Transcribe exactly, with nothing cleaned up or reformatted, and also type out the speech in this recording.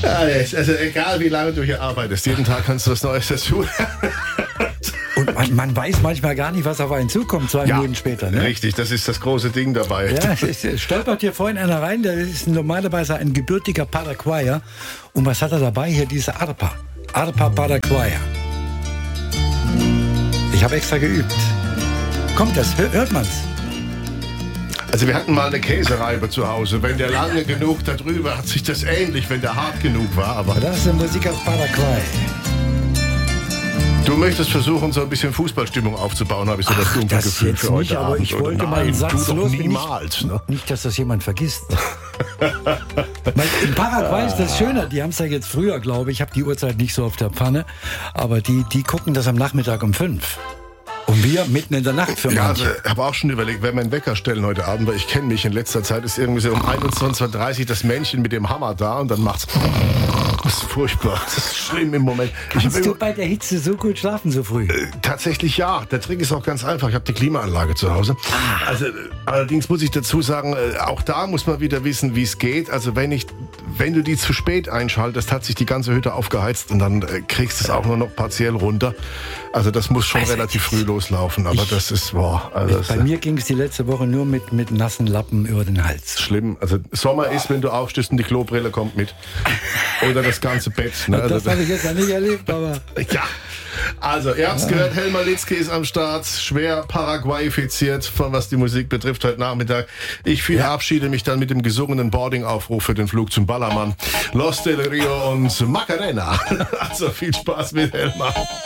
Ja, also egal wie lange du hier arbeitest, jeden Tag kannst du was Neues dazu. Und man, man weiß manchmal gar nicht, was auf einen zukommt, zwei Ja, Minuten später. Ne? Richtig, das ist das große Ding dabei. Ja, es, es stolpert hier vorhin einer rein, der ist normalerweise ein gebürtiger Paraguayer. Und was hat er dabei? Hier diese Arpa. Arpa Paraguayer. Ich habe extra geübt. Kommt das? Hört man's? Also wir hatten mal eine Käsereibe zu Hause. Wenn der lange genug da drüber, hat sich das ähnlich, wenn der hart genug war. Aber Das ist eine Musik aus Paraguay. du möchtest versuchen, so ein bisschen Fußballstimmung aufzubauen, habe ich so das Ach, dunkle das Gefühl jetzt für heute nicht, aber Abend. ich Oder wollte nein, mal einen Satz du doch los. niemals. Nicht, Ne? nicht, dass das jemand vergisst. Weil in Paraguay ist das schöner. Die haben es ja jetzt früher, glaube ich. Ich habe die Uhrzeit nicht so auf der Pfanne. Aber die, die gucken das am Nachmittag um fünf. Und wir mitten in der Nacht für Ja, manche. also, ich habe auch schon überlegt, wer meinen Wecker stellen heute Abend, weil ich kenne mich. In letzter Zeit ist irgendwie so um einundzwanzig Uhr dreißig das Männchen mit dem Hammer da und dann macht's. Das ist furchtbar. Das ist schlimm im Moment. Ich Kannst hab du immer- bei der Hitze so gut schlafen so früh? Äh, Tatsächlich ja. Der Trick ist auch ganz einfach. Ich habe die Klimaanlage zu Hause. Also äh, allerdings muss ich dazu sagen, äh, auch da muss man wieder wissen, wie es geht. Also wenn ich, wenn du die zu spät einschaltest, hat sich die ganze Hütte aufgeheizt und dann äh, kriegst du es auch nur noch partiell runter. Also das muss schon Also relativ ich- früh loslaufen. Aber das ist boah, also das Bei ist mir ging es die letzte Woche nur mit, mit nassen Lappen über den Hals. schlimm. Also Sommer ist, wenn du aufstehst und die Klobrille kommt mit. Oder das ganze Bett. Ne? Also, Das habe ich jetzt ja nicht erlebt, aber ja. Also, ihr habt's gehört, Helmar Litzky ist am Start, schwer Paraguayifiziert, von was die Musik betrifft, heute Nachmittag. Ich verabschiede mich dann mit dem gesungenen Boarding-Aufruf für den Flug zum Ballermann. Los del Rio und Macarena. Also viel Spaß mit Helmar.